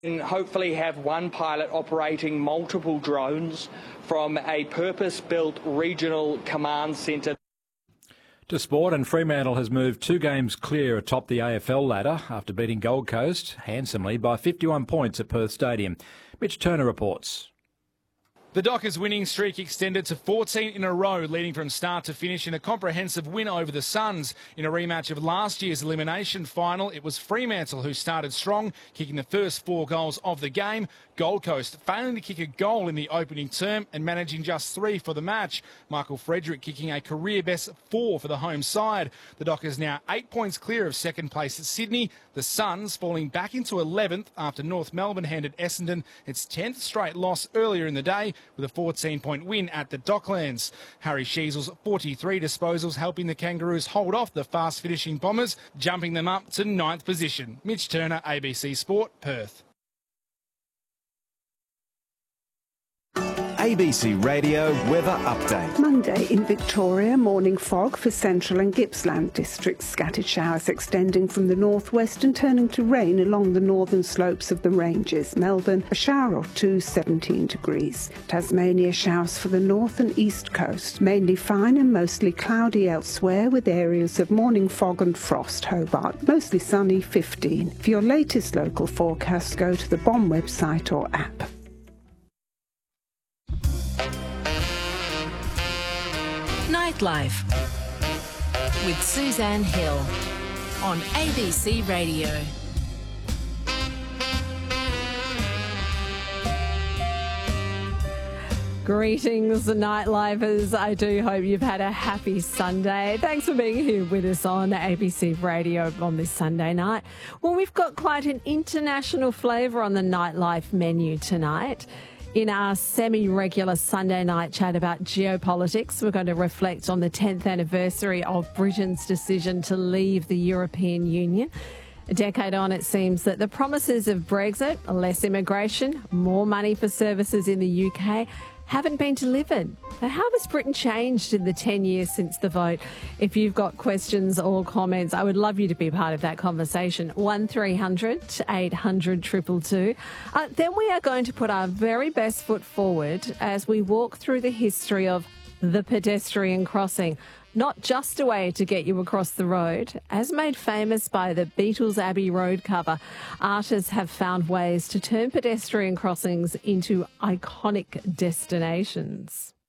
And hopefully have one pilot operating multiple drones from a purpose-built regional command centre. To sport, and Fremantle has moved 2 games clear atop the AFL ladder after beating Gold Coast handsomely by 51 points at Perth Stadium. Mitch Turner reports. The Dockers' winning streak extended to 14 in a row, leading from start to finish in a comprehensive win over the Suns. In a rematch of last year's elimination final, it was Fremantle who started strong, kicking the first 4 goals of the game. Gold Coast failing to kick a goal in the opening term and managing just 3 for the match. Michael Frederick kicking a career-best 4 for the home side. The Dockers now 8 points clear of second place at Sydney. The Suns falling back into 11th after North Melbourne handed Essendon its 10th straight loss earlier in the day, with a 14-point win at the Docklands. Harry Sheezel's 43 disposals helping the Kangaroos hold off the fast-finishing Bombers, jumping them up to 9th position. Mitch Turner, ABC Sport, Perth. ABC Radio Weather Update. Monday in Victoria, morning fog for Central and Gippsland districts. Scattered showers extending from the northwest and turning to rain along the northern slopes of the ranges. Melbourne, a shower or 2, 17 degrees. Tasmania, showers for the north and east coast. Mainly fine and mostly cloudy elsewhere, with areas of morning fog and frost. Hobart, mostly sunny, 15. For your latest local forecast, go to the BOM website or app. Nightlife with Suzanne Hill on ABC Radio. Greetings, Nightlifers. I do hope you've had a happy Sunday. Thanks for being here with us on ABC Radio on this Sunday night. Well, we've got quite an international flavour on the Nightlife menu tonight. In our semi-regular Sunday night chat about geopolitics, we're going to reflect on the 10th anniversary of Britain's decision to leave the European Union. A decade on, it seems that the promises of Brexit, less immigration, more money for services in the UK, haven't been delivered. But how has Britain changed in the 10 years since the vote? If you've got questions or comments, I would love you to be part of that conversation. 1300 800 222. Then we are going to put our very best foot forward as we walk through the history of the pedestrian crossing. Not just a way to get you across the road. As made famous by the Beatles Abbey Road cover, artists have found ways to turn pedestrian crossings into iconic destinations.